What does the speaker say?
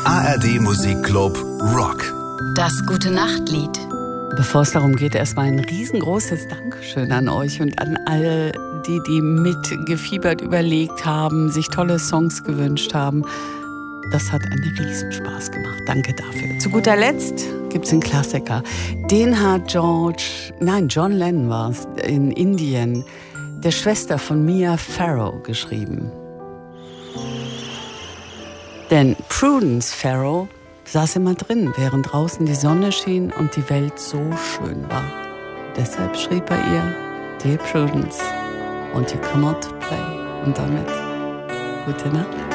ARD Musikclub Rock. Das Gute-Nacht-Lied. Bevor es darum geht, erstmal ein riesengroßes Dankeschön an euch und an alle, die mitgefiebert überlegt haben, sich tolle Songs gewünscht haben. Das hat einen Riesenspaß gemacht. Danke dafür. Zu guter Letzt gibt es einen Klassiker. Den hat John Lennon war es, in Indien, der Schwester von Mia Farrow geschrieben. Denn Prudence Farrow saß immer drin, während draußen die Sonne schien und die Welt so schön war. Deshalb schrieb er ihr: Dear Prudence, won't you come out to play? Und damit gute Nacht.